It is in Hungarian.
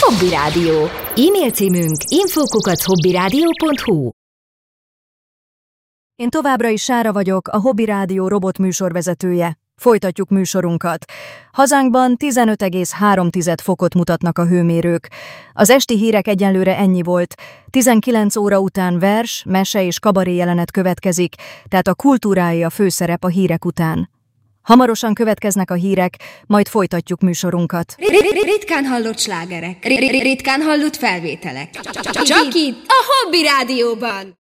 Hobby Rádió. E-mail címünk info@hobbyradio.hu. Én továbbra is Sára vagyok, a Hobby Rádió robot műsorvezetője. Folytatjuk műsorunkat. Hazánkban 15,3 fokot mutatnak a hőmérők. Az esti hírek egyenlőre ennyi volt. 19 óra után vers, mese és kabaré jelenet következik, tehát a kultúráé a főszerep a hírek után. Hamarosan következnek a hírek, majd folytatjuk műsorunkat. Ritkán hallott slágerek, ritkán hallott felvételek. Csak itt, a Hobby Rádióban!